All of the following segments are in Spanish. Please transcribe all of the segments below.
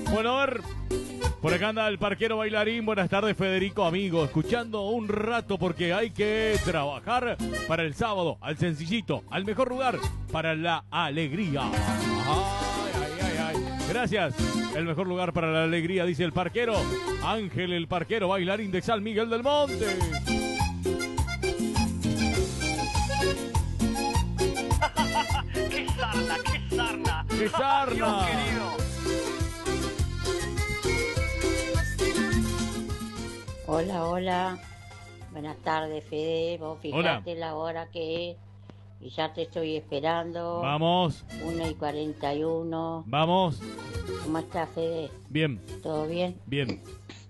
Bueno, a ver. Por acá anda el parquero bailarín. Buenas tardes, Federico, amigo. Escuchando un rato porque hay que trabajar para el sábado. Al sencillito, al mejor lugar para la alegría. Ay, ay, ay, ay. Gracias. El mejor lugar para la alegría, dice el parquero. Ángel, el parquero bailarín de San Miguel del Monte. ¡Qué sarna, qué sarna! ¡Qué sarna! Dios querido. Hola, hola. Buenas tardes, Fede. Vos fijate la hora que es y ya te estoy esperando. Vamos. 1:41. Vamos. ¿Cómo estás, Fede? Bien. ¿Todo bien? Bien.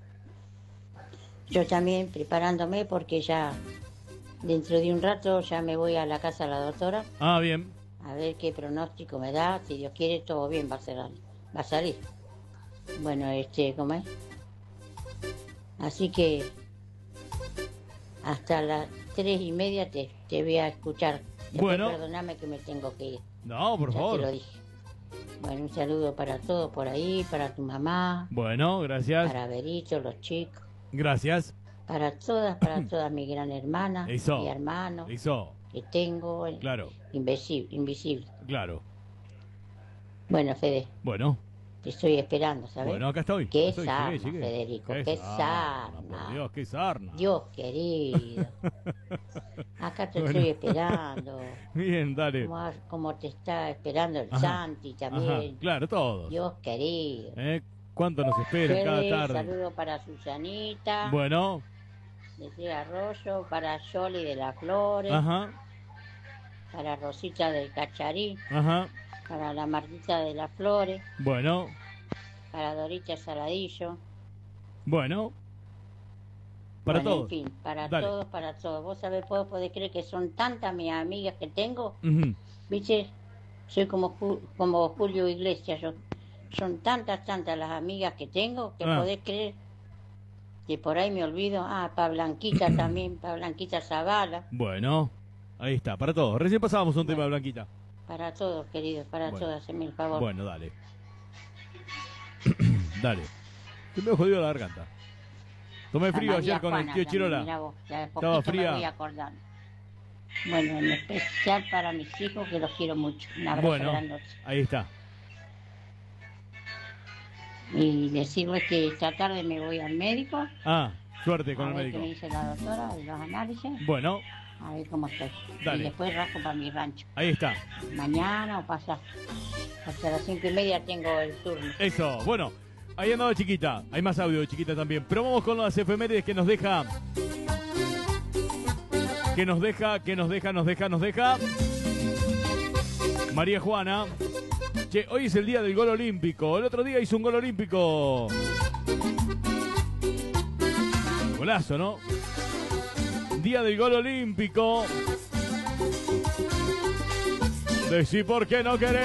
Yo también preparándome porque ya dentro de un rato ya me voy a la casa de la doctora. Ah, bien. A ver qué pronóstico me da. Si Dios quiere, todo bien va a salir. Bueno, ¿cómo es? Así que hasta las 3:30 te voy a escuchar. Después, bueno. Perdóname que me tengo que ir. No, por favor. Te lo dije. Bueno, un saludo para todos por ahí, para tu mamá. Bueno, gracias. Para Berito, los chicos. Gracias. Para todas mi gran hermana. Eso. Mi hermano. Eso. Que tengo. Claro. Invisible. Claro. Bueno, Fede. Bueno. Te estoy esperando, ¿sabes? Bueno, acá estoy. Qué Estoy, sarna, sigue. Federico, qué sarna. Por Dios, qué sarna. Dios querido. Acá te estoy esperando. Bien, dale. Como te está esperando el Ajá. Santi también. Ajá, claro, todos. Dios querido. ¿Cuánto nos espera cada tarde? Saludo para Susanita. Bueno. De Arroyo, para Yoli de las Flores. Ajá. Para Rosita del Cacharí. Ajá. Para la Martita de las Flores. Bueno. Para Dorita Saladillo. Bueno. Para todos. En fin, para Dale. todos, para todos. Vos sabés, podés creer que son tantas mis amigas que tengo. Uh-huh. Viste, soy como Julio Iglesias. Son tantas las amigas que tengo que podés creer que por ahí me olvido. Para Blanquita también, para Blanquita Zavala. Bueno, ahí está, para todos. Recién pasábamos un tema de Blanquita. Para todos, queridos, para todas, haceme el favor. Bueno, dale. Dale. Te me he jodido la garganta. Tomé frío ayer con el tío Chirola. Estaba fría. Me voy acordando. Bueno, en especial para mis hijos que los quiero mucho. Un abrazo grande. Ahí está. Y decirles que esta tarde me voy al médico. Suerte con el médico. A ver qué me dice la doctora de los análisis. Bueno. A ver cómo estoy. Dale. Y después rasco para mi rancho. Ahí está. Mañana o pasado. Hasta las 5:30 tengo el turno. Eso, bueno. Ahí andaba Chiquita. Hay más audio de Chiquita también. Pero vamos con las efemérides que nos deja. Que nos deja. María Juana. Che, hoy es el día del gol olímpico. El otro día hizo un gol olímpico. Golazo, ¿no? Día del gol olímpico. Decí por qué no querés.